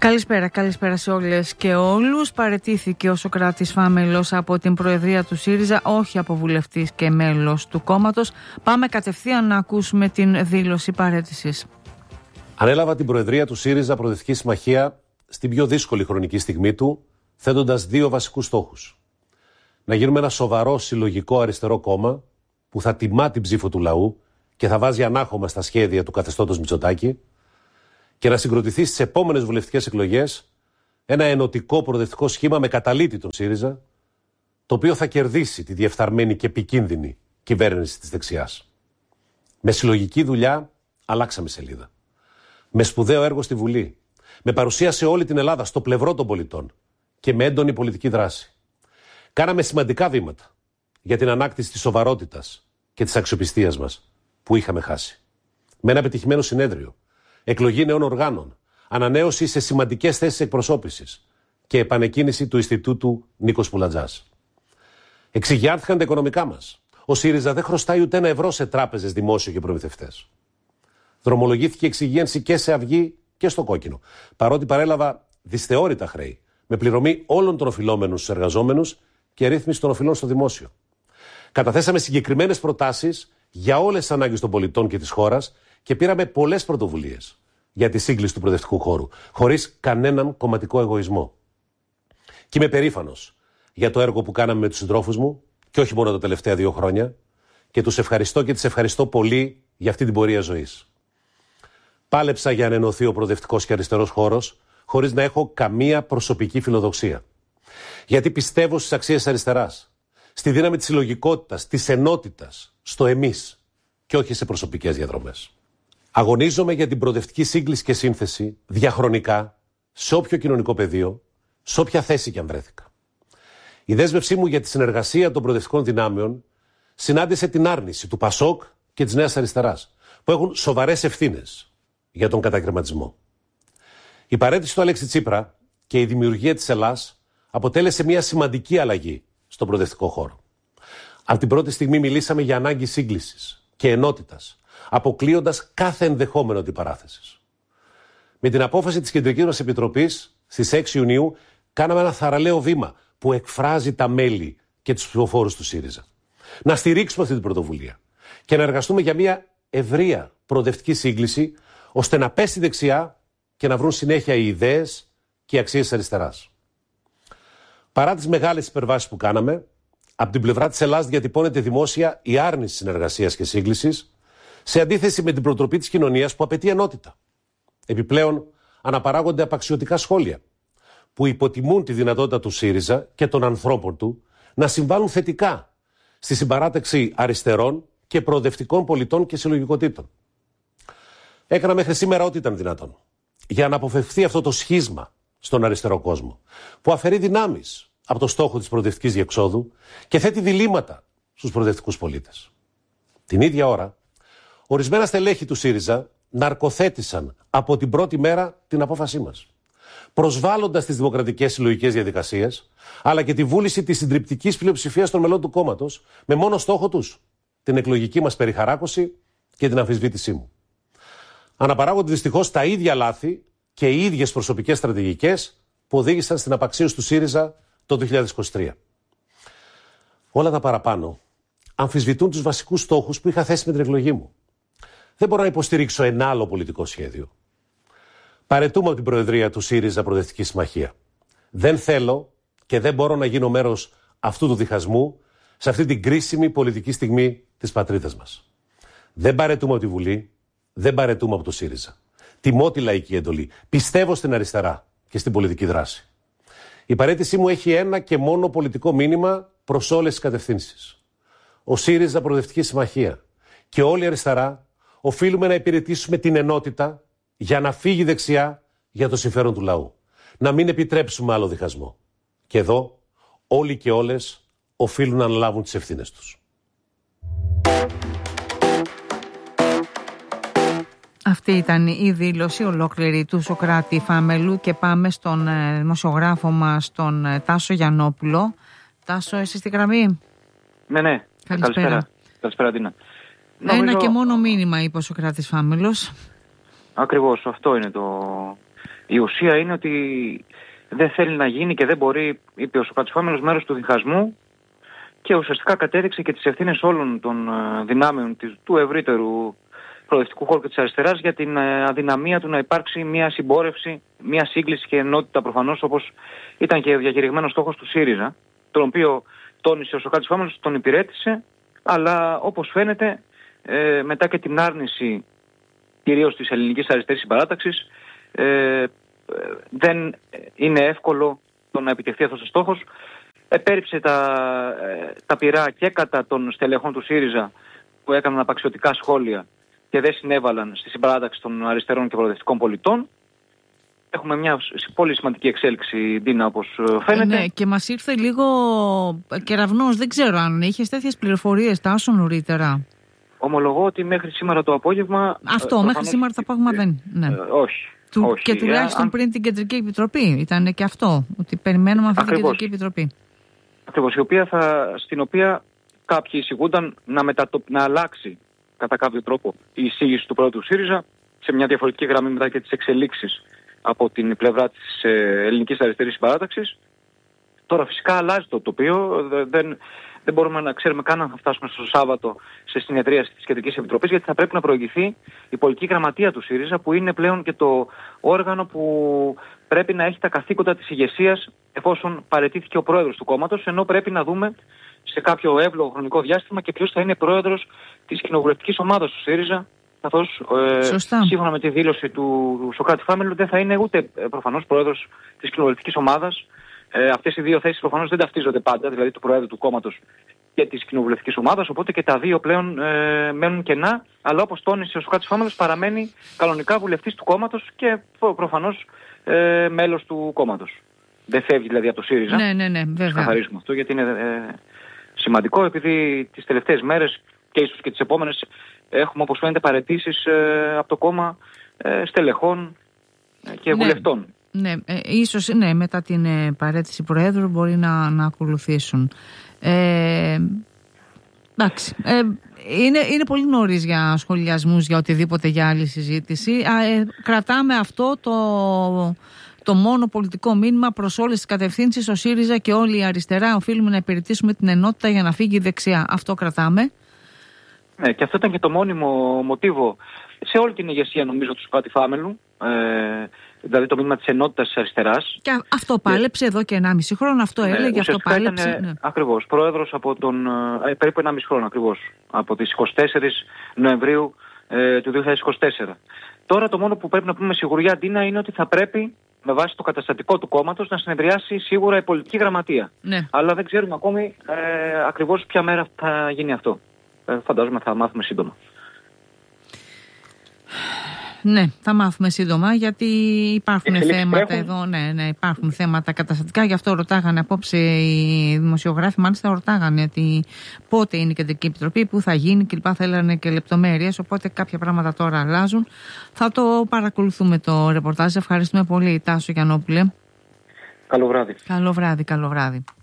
Καλησπέρα σε όλες και όλους. Παραιτήθηκε ο Σωκράτης Φάμελος από την Προεδρία του ΣΥΡΙΖΑ, όχι από βουλευτής και μέλος του κόμματος. Πάμε κατευθείαν να ακούσουμε την δήλωση παραίτησης. Ανέλαβα την Προεδρία του ΣΥΡΙΖΑ Προοδευτική Συμμαχία στην πιο δύσκολη χρονική στιγμή του, θέτοντας δύο βασικούς στόχους. Να γίνουμε ένα σοβαρό συλλογικό αριστερό κόμμα που θα τιμά την ψήφο του λαού και θα βάζει ανάχωμα στα σχέδια του καθεστώτος Μητσοτάκη, και να συγκροτηθεί στις επόμενες βουλευτικές εκλογές ένα ενωτικό προοδευτικό σχήμα με καταλύτη τον ΣΥΡΙΖΑ, το οποίο θα κερδίσει τη διεφθαρμένη και επικίνδυνη κυβέρνηση της δεξιάς. Με συλλογική δουλειά αλλάξαμε σελίδα. Με σπουδαίο έργο στη Βουλή. Με παρουσία σε όλη την Ελλάδα, στο πλευρό των πολιτών και με έντονη πολιτική δράση. Κάναμε σημαντικά βήματα για την ανάκτηση της σοβαρότητας και της αξιοπιστίας μας που είχαμε χάσει. Με ένα πετυχημένο συνέδριο, εκλογή νέων οργάνων, ανανέωση σε σημαντικές θέσεις εκπροσώπησης και επανεκκίνηση του Ινστιτούτου Νίκος Πουλατζάς. Εξηγιάνθηκαν τα οικονομικά μας. Ο ΣΥΡΙΖΑ δεν χρωστάει ούτε ένα ευρώ σε τράπεζες, δημόσιο και προμηθευτές. Δρομολογήθηκε εξυγίανση και σε αυγή και στο κόκκινο, παρότι παρέλαβα δυσθεώρητα χρέη, με πληρωμή όλων των οφειλόμενων στους εργαζόμενους και ρύθμιση των οφειλών στο δημόσιο. Καταθέσαμε συγκεκριμένες προτάσεις για όλες τις ανάγκες των πολιτών και της χώρας και πήραμε πολλές πρωτοβουλίες για τη σύγκληση του προοδευτικού χώρου, χωρίς κανέναν κομματικό εγωισμό. Και είμαι περήφανος για το έργο που κάναμε με τους συντρόφους μου, και όχι μόνο τα τελευταία 2 χρόνια, και τους ευχαριστώ και τις ευχαριστώ πολύ για αυτή την πορεία ζωής. Πάλεψα για να ενωθεί ο προοδευτικός και αριστερός χώρος, χωρίς να έχω καμία προσωπική φιλοδοξία. Γιατί πιστεύω στις αξίες αριστεράς, στη δύναμη της συλλογικότητας, της ενότητας, στο εμείς, και όχι σε προσωπικές διαδρομές. Αγωνίζομαι για την προοδευτική σύγκληση και σύνθεση διαχρονικά, σε όποιο κοινωνικό πεδίο, σε όποια θέση κι αν βρέθηκα. Η δέσμευσή μου για τη συνεργασία των προοδευτικών δυνάμεων συνάντησε την άρνηση του ΠΑΣΟΚ και της Νέας Αριστεράς, που έχουν σοβαρές ευθύνες για τον κατακαιρματισμό. Η παραίτηση του Αλέξη Τσίπρα και η δημιουργία της Ελλάς αποτέλεσε μια σημαντική αλλαγή στον προοδευτικό χώρο. Από την πρώτη στιγμή μιλήσαμε για ανάγκη σύγκλησης και ενότητας, αποκλείοντας κάθε ενδεχόμενο αντιπαράθεσης. Με την απόφαση της Κεντρικής μας Επιτροπής στις 6 Ιουνίου κάναμε ένα θαραλέο βήμα που εκφράζει τα μέλη και τους ψηφοφόρους του ΣΥΡΙΖΑ. Να στηρίξουμε αυτή την πρωτοβουλία και να εργαστούμε για μια ευρεία προοδευτική σύγκληση, ώστε να πέσει δεξιά και να βρουν συνέχεια οι ιδέες και οι αξίες της αριστεράς. Παρά τις μεγάλες υπερβάσεις που κάναμε, από την πλευρά της Ελλάδας διατυπώνεται δημόσια η άρνηση συνεργασίας και σύγκλησης, σε αντίθεση με την προτροπή της κοινωνίας που απαιτεί ενότητα. Επιπλέον, αναπαράγονται απαξιωτικά σχόλια που υποτιμούν τη δυνατότητα του ΣΥΡΙΖΑ και των ανθρώπων του να συμβάλλουν θετικά στη συμπαράταξη αριστερών και προοδευτικών πολιτών και συλλογικοτήτων. Έκανα μέχρι σήμερα ό,τι ήταν δυνατόν για να αποφευχθεί αυτό το σχίσμα στον αριστερό κόσμο, που αφαιρεί δυνάμεις από το στόχο της προοδευτικής διεξόδου και θέτει διλήμματα στους προοδευτικούς πολίτες. Την ίδια ώρα, ορισμένα στελέχη του ΣΥΡΙΖΑ ναρκοθέτησαν από την πρώτη μέρα την απόφασή μας, προσβάλλοντας τις δημοκρατικές συλλογικές διαδικασίες, αλλά και τη βούληση της συντριπτικής πλειοψηφίας των μελών του κόμματος, με μόνο στόχο τους την εκλογική μας περιχαράκωση και την αμφισβήτησή μου. Αναπαράγονται δυστυχώς τα ίδια λάθη και οι ίδιες προσωπικές στρατηγικές που οδήγησαν στην απαξίωση του ΣΥΡΙΖΑ το 2023. Όλα τα παραπάνω αμφισβητούν τους βασικούς στόχους που είχα θέσει με την εκλογή μου. Δεν μπορώ να υποστηρίξω ένα άλλο πολιτικό σχέδιο. Παραιτούμε από την Προεδρία του ΣΥΡΙΖΑ Προοδευτική Συμμαχία. Δεν θέλω και δεν μπορώ να γίνω μέρος αυτού του διχασμού σε αυτή την κρίσιμη πολιτική στιγμή της πατρίδας μας. Δεν παραιτούμε από τη Βουλή, δεν παραιτούμε από το ΣΥΡΙΖΑ. Τιμώ τη λαϊκή εντολή. Πιστεύω στην αριστερά και στην πολιτική δράση. Η παραίτησή μου έχει ένα και μόνο πολιτικό μήνυμα προς όλες τις κατευθύνσεις. Ο ΣΥΡΙΖΑ Προοδευτική Συμμαχία και όλη η αριστερά οφείλουμε να υπηρετήσουμε την ενότητα για να φύγει δεξιά για το συμφέρον του λαού. Να μην επιτρέψουμε άλλο διχασμό. Και εδώ όλοι και όλες οφείλουν να αναλάβουν τις ευθύνες τους. Αυτή ήταν η δήλωση ολόκληρη του Σωκράτη Φάμελου και πάμε στον δημοσιογράφο μας, τον Τάσο Γιαννόπουλο. Τάσο, εσύ στη γραμμή? Ναι. Καλησπέρα. Καλησπέρα, Τίνα. Ένα και μόνο μήνυμα είπε ο Σωκράτης Φάμελος. Ακριβώς, αυτό είναι Η ουσία είναι ότι δεν θέλει να γίνει και δεν μπορεί, είπε ο Σωκράτης Φάμελος, μέρος του διχασμού και ουσιαστικά κατέδειξε και τις ευθύνες όλων των δυνάμεων του ευρύτερου προοδευτικού χώρου και της αριστεράς για την αδυναμία του να υπάρξει μια συμπόρευση, μια σύγκληση και ενότητα προφανώς, όπως ήταν και ο διακηρυγμένος στόχος του ΣΥΡΙΖΑ, τον οποίο τόνισε ο Σωκράτης Φάμελος, τον υπηρέτησε, αλλά όπως φαίνεται μετά και την άρνηση κυρίως της ελληνικής αριστερής συμπαράταξης, δεν είναι εύκολο το να επιτευχθεί αυτός ο στόχος. Επέριψε τα πειρά και κατά των στελεχών του ΣΥΡΙΖΑ που έκαναν απαξιωτικά σχόλια και δεν συνέβαλαν στη συμπαράταξη των αριστερών και προοδευτικών πολιτών. Έχουμε μια πολύ σημαντική εξέλιξη, Ντίνα, όπως φαίνεται. Ναι, και μας ήρθε λίγο κεραυνός. Δεν ξέρω αν είχες τέτοιες πληροφορίες, Τάσο, νωρίτερα. Ομολογώ ότι μέχρι σήμερα το απόγευμα... Αυτό, μέχρι σήμερα το απόγευμα δεν... Ναι. Όχι. Και τουλάχιστον πριν την Κεντρική Επιτροπή. Ήταν και αυτό, ότι περιμένουμε αυτή την Κεντρική Επιτροπή. Ακριβώς, στην οποία κάποιοι εισηγούνταν να αλλάξει κατά κάποιο τρόπο η εισήγηση του πρώτου ΣΥΡΙΖΑ σε μια διαφορετική γραμμή μετά και τις εξελίξεις από την πλευρά της ελληνικής αριστερής συμπαράταξης. Τώρα φυσικά αλλάζει το τοπίο, δεν μπορούμε να ξέρουμε καν αν θα φτάσουμε στο Σάββατο σε συνεδρίαση της Κεντρικής Επιτροπής, γιατί θα πρέπει να προηγηθεί η πολιτική γραμματεία του ΣΥΡΙΖΑ, που είναι πλέον και το όργανο που πρέπει να έχει τα καθήκοντα της ηγεσίας εφόσον παραιτήθηκε ο πρόεδρος του κόμματος, ενώ πρέπει να δούμε σε κάποιο εύλογο χρονικό διάστημα και ποιος θα είναι πρόεδρος της κοινοβουλευτικής ομάδας του ΣΥΡΙΖΑ, καθώς σύμφωνα με τη δήλωση του Σωκράτη Φάμελου δεν θα είναι ούτε προφανώς πρόεδρος της κοινοβουλευτικής ομάδας. Αυτές οι δύο θέσεις προφανώς δεν ταυτίζονται πάντα, δηλαδή του Προέδρου του κόμματος και της κοινοβουλευτικής ομάδας, οπότε και τα δύο πλέον μένουν κενά, αλλά όπως τόνισε ο Σωκράτης Φάμελος παραμένει κανονικά βουλευτής του κόμματος και προφανώς μέλος του κόμματος. Δεν φεύγει δηλαδή από το ΣΥΡΙΖΑ. Ναι, βέβαια. Καθαρίζουμε αυτό γιατί είναι σημαντικό, επειδή τις τελευταίες μέρες και ίσως και τις επόμενες έχουμε, όπως φαίνεται, παραιτήσεις από το κόμμα στελεχών και βουλευτών. Ναι, ίσως μετά την παραίτηση Προέδρου μπορεί να ακολουθήσουν. Εντάξει, είναι πολύ νωρίς για σχολιασμούς, για οτιδήποτε, για άλλη συζήτηση. Κρατάμε αυτό το μόνο πολιτικό μήνυμα προς όλες τις κατευθύνσεις. Ο ΣΥΡΙΖΑ και όλη η αριστερά οφείλουμε να υπηρετήσουμε την ενότητα για να φύγει η δεξιά. Αυτό κρατάμε. Ναι, και αυτό ήταν και το μόνιμο μοτίβο σε όλη την ηγεσία, νομίζω, του Σωκράτη Φάμελου. Δηλαδή το μήνυμα της ενότητας της αριστεράς. Και αυτό πάλεψε εδώ και 1,5 χρόνο, αυτό έλεγε, αυτό πάλεψε. Ήταν, ακριβώς, πρόεδρος από περίπου 1,5 χρόνο ακριβώς, από τις 24 Νοεμβρίου του 2024. Τώρα το μόνο που πρέπει να πούμε με σιγουριά, Ντίνα, είναι ότι θα πρέπει με βάση το καταστατικό του κόμματος να συνεδριάσει σίγουρα η πολιτική γραμματεία. Ναι. Αλλά δεν ξέρουμε ακόμη ακριβώς ποια μέρα θα γίνει αυτό. Φαντάζομαι θα μάθουμε σύντομα. Ναι, θα μάθουμε σύντομα, γιατί υπάρχουν θέματα εδώ, ναι, υπάρχουν θέματα καταστατικά, γι' αυτό ρωτάγανε απόψε οι δημοσιογράφοι, μάλιστα ρωτάγανε πότε είναι η Κεντρική Επιτροπή, πού θα γίνει κλπ. Θέλανε και λεπτομέρειες, οπότε κάποια πράγματα τώρα αλλάζουν. Θα το παρακολουθούμε το ρεπορτάζ. Ευχαριστούμε πολύ, Τάσο Γιαννόπουλε. Καλό βράδυ. Καλό βράδυ.